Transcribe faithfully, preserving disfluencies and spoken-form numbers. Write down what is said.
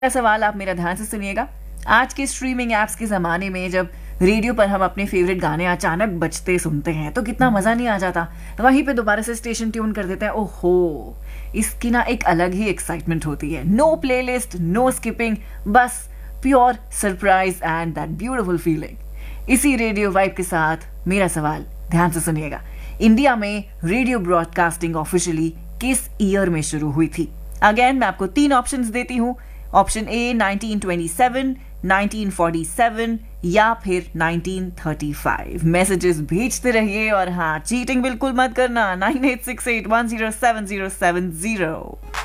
सवाल आप मेरा ध्यान से सुनिएगा। आज के स्ट्रीमिंग एप्स के ज़माने में जब रेडियो पर हम अपने फेवरेट गाने अचानक बजते सुनते हैं तो कितना मज़ा नहीं आ जाता। वहीं पे दोबारा से स्टेशन ट्यून कर देते हैं, ओहो, इसकी ना एक अलग ही एक्साइटमेंट होती है। नो प्लेलिस्ट, नो स्किपिंग, बस pure surprise and that beautiful feeling. इसी रेडियो वाइब के साथ मेरा सवाल ध्यान से सुनिएगा। इंडिया में रेडियो ब्रॉडकास्टिंग ऑफिशियली किस ईयर में शुरू हुई थी? अगेन मैं आपको तीन ऑप्शंस देती हूँ। Option A nineteen twenty seven, nineteen forty seven या फिर नाइनटीन थर्टी फाइव। मैसेजेस भेजते रहिए और हाँ, चीटिंग बिल्कुल मत करना। Nine eight six eight one zero seven zero seven zero.